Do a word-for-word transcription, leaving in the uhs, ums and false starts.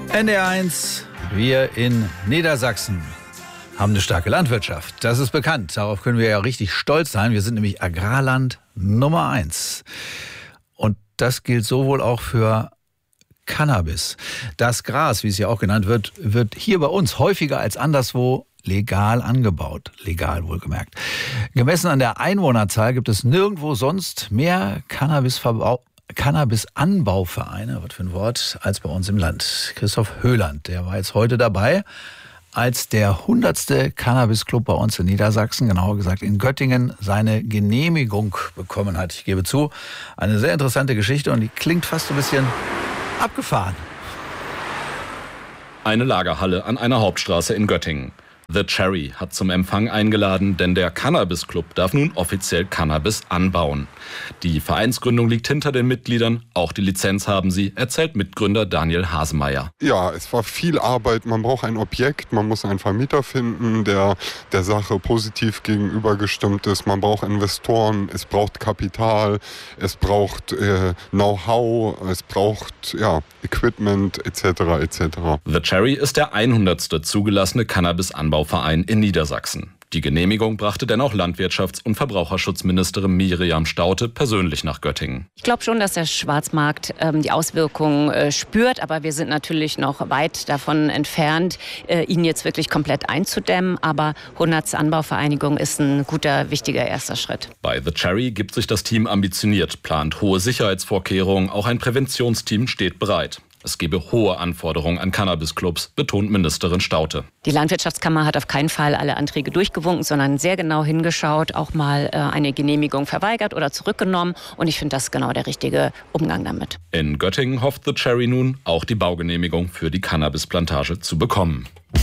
N D R eins, wir in Niedersachsen haben eine starke Landwirtschaft. Das ist bekannt. Darauf können wir ja richtig stolz sein. Wir sind nämlich Agrarland Nummer eins. Und das gilt sowohl auch für Cannabis. Das Gras, wie es ja auch genannt wird, wird hier bei uns häufiger als anderswo legal angebaut. Legal wohlgemerkt. Gemessen an der Einwohnerzahl gibt es nirgendwo sonst mehr Cannabisverbau Cannabis-Anbauvereine, was für ein Wort, als bei uns im Land. Christoph Höhland, der war jetzt heute dabei, als der hundertste Cannabis-Club bei uns in Niedersachsen, genauer gesagt in Göttingen, seine Genehmigung bekommen hat. Ich gebe zu, eine sehr interessante Geschichte und die klingt fast ein bisschen abgefahren. Eine Lagerhalle an einer Hauptstraße in Göttingen. The Cherry hat zum Empfang eingeladen, denn der Cannabis Club darf nun offiziell Cannabis anbauen. Die Vereinsgründung liegt hinter den Mitgliedern, auch die Lizenz haben sie, erzählt Mitgründer Daniel Hasemeyer. Ja, es war viel Arbeit, man braucht ein Objekt, man muss einen Vermieter finden, der der Sache positiv gegenübergestimmt ist, man braucht Investoren, es braucht Kapital, es braucht äh, Know-how, es braucht ja, Equipment et cetera et cetera. The Cherry ist der hundertste zugelassene Cannabis-Anbauverein in Niedersachsen. Die Genehmigung brachte denn auch Landwirtschafts- und Verbraucherschutzministerin Miriam Staudte persönlich nach Göttingen. Ich glaube schon, dass der Schwarzmarkt ähm, die Auswirkungen äh, spürt, aber wir sind natürlich noch weit davon entfernt, äh, ihn jetzt wirklich komplett einzudämmen. Aber hundertste Anbauvereinigung ist ein guter, wichtiger erster Schritt. Bei The Cherry gibt sich das Team ambitioniert, plant hohe Sicherheitsvorkehrungen, auch ein Präventionsteam steht bereit. Es gebe hohe Anforderungen an Cannabis-Clubs, betont Ministerin Staudte. Die Landwirtschaftskammer hat auf keinen Fall alle Anträge durchgewunken, sondern sehr genau hingeschaut, auch mal äh, eine Genehmigung verweigert oder zurückgenommen. Und ich finde das genau der richtige Umgang damit. In Göttingen hofft The Cherry nun, auch die Baugenehmigung für die Cannabisplantage zu bekommen.